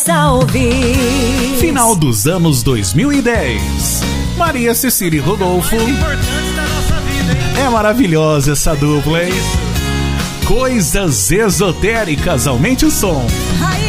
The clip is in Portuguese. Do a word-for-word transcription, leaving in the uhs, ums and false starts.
começa a ouvir. Final dos anos dois mil e dez. Maria Cecília e Rodolfo. É maravilhosa essa dupla, hein? Coisas esotéricas, aumente o som. Aí